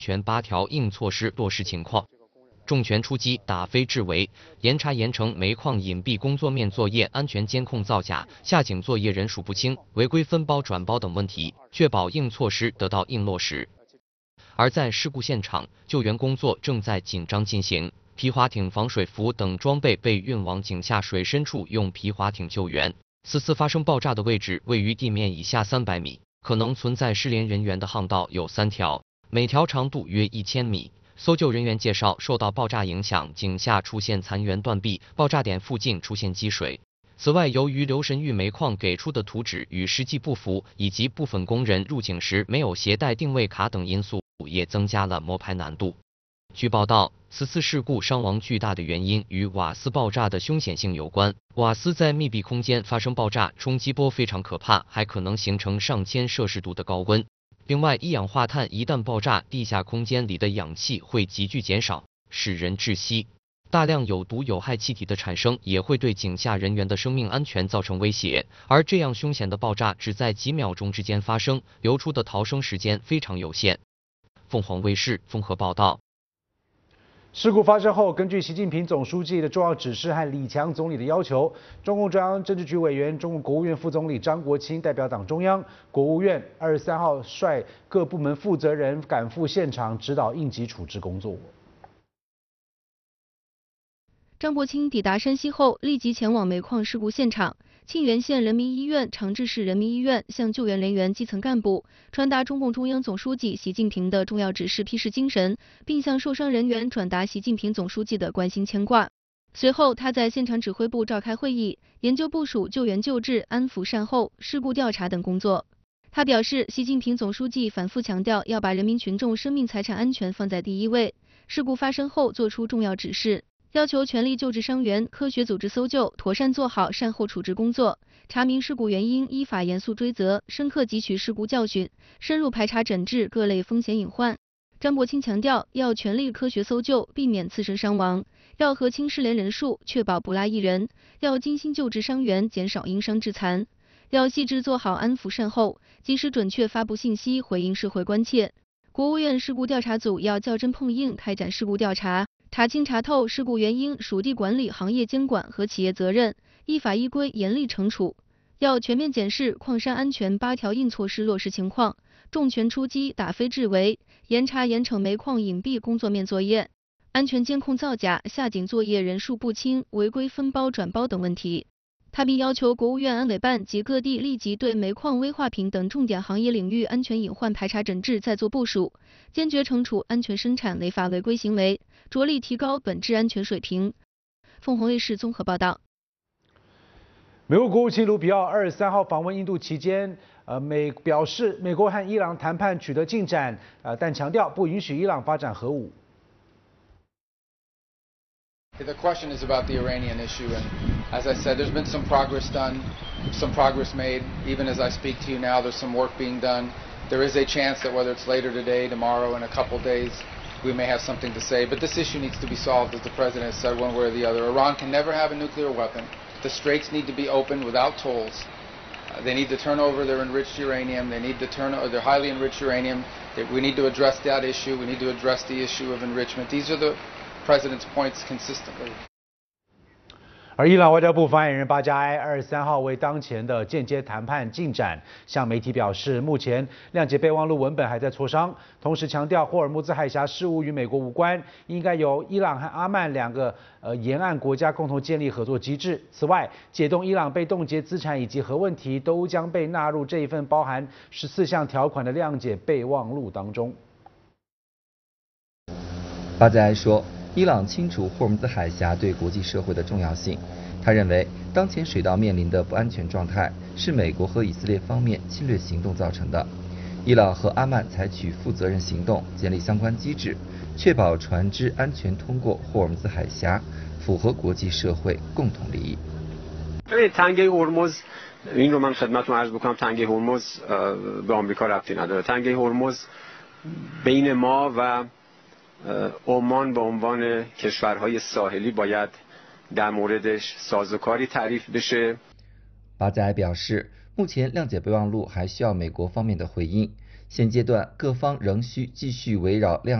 全8条硬措施落实情况。重拳出击，打非治为，严查严惩煤矿隐蔽工作面作业安全监控造假、下井作业人数不清、违规分包转包等问题，确保硬措施得到硬落实。而在事故现场，救援工作正在紧张进行，皮划艇、防水服等装备被运往井下水深处，用皮划艇救援。此次发生爆炸的位置位于地面以下300米，可能存在失联人员的巷道有3条，每条长度约1000米。搜救人员介绍，受到爆炸影响，井下出现残垣断壁，爆炸点附近出现积水。此外，由于留神峪煤矿给出的图纸与实际不符，以及部分工人入井时没有携带定位卡等因素，也增加了摸排难度。据报道，此次事故伤亡巨大的原因与瓦斯爆炸的凶险性有关。瓦斯在密闭空间发生爆炸，冲击波非常可怕，还可能形成上千摄氏度的高温。另外，一氧化碳一旦爆炸，地下空间里的氧气会急剧减少，使人窒息。大量有毒有害气体的产生也会对井下人员的生命安全造成威胁。而这样凶险的爆炸只在几秒钟之间发生，流出的逃生时间非常有限。凤凰卫视综合报道。 事故发生后，根据习近平总书记的重要指示和李强总理的要求，中共中央政治局委员、中共国务院副总理张国清代表党中央、国务院23号率各部门负责人赶赴现场指导应急处置工作。 张国清抵达山西后，立即前往煤矿事故现场。沁源县人民医院、长治市人民医院向救援人员、基层干部传达中共中央总书记习近平的重要指示批示精神，并向受伤人员转达习近平总书记的关心牵挂。随后，他在现场指挥部召开会议，研究部署救援救治、安抚善后、事故调查等工作。他表示，习近平总书记反复强调要把人民群众生命财产安全放在第一位。事故发生后作出重要指示，要求全力救治伤员，科学组织搜救，妥善做好善后处置工作，查明事故原因，依法严肃追责，深刻汲取事故教训，深入排查诊治各类风险隐患。张国清强调，要全力科学搜救，避免次生伤亡，要核清失联人数，确保不落一人，要精心救治伤员，减少因伤致残，要细致做好安抚善后，及时准确发布信息，回应社会关切。国务院事故调查组要较真碰硬开展事故调查，查清查透事故原因，属地管理、行业监管和企业责任，依法依规严厉惩处。要全面检视矿山安全8条硬措施落实情况，重拳出击，打非治为，严查严惩煤矿隐蔽工作面作业、安全监控造假、下井作业人数不清、违规分包转包等问题。他并要求国务院安委办及各地立即对煤矿、危化品等重点行业领域安全隐患排查整治再做部署，坚决惩处安全生产违法违规行为，着力提高本质安全水平。凤凰卫视综合报道。 美国国务卿卢比奥23号访问印度期间，表示美国和伊朗谈判取得进展，但强调不允许伊朗发展核武。 The question is about the Iranian issue, and as I said, there's been some progress done, some progress made. Even as I speak to you now, there's some work being done. There is a chance that whether it's later today, tomorrow, in a couple days, we may have something to say. But this issue needs to be solved, as the President has said, one way or the other. Iran can never have a nuclear weapon. The straits need to be opened without tolls. They need to turn over their enriched uranium. They need to turn over their highly enriched uranium. We need to address that issue. We need to address the issue of enrichment. These are the President's points consistently. 而伊朗外交部发言人巴加埃23号为当前的间接谈判进展向媒体表示，目前谅解备忘录文本还在磋商，同时强调霍尔木兹海峡事务与美国无关，应该由伊朗和阿曼2个沿岸国家共同建立合作机制。此外，解冻伊朗被冻结资产以及核问题都将被纳入这一份包含14项条款的谅解备忘录当中。 巴加埃说，伊朗清楚霍尔木兹海峡对国际社会的重要性。他认为，当前水道面临的不安全状态是美国和以色列方面侵略行动造成的。伊朗和阿曼采取负责任行动，建立相关机制，确保船只安全通过霍尔木兹海峡，符合国际社会共同利益。 تنگه هرمز این رو من خدمتتون عرض بکنم تنگه هرمز به آمریکا ربطی نداره. تنگه هرمز بین ما و عمان به عنوان کشورهای ساحلی باید در موردش سازوکاری تعریف بشه。 巴加埃表示，目前谅解备忘录还需要美国方面的回应， 现阶段各方仍需继续围绕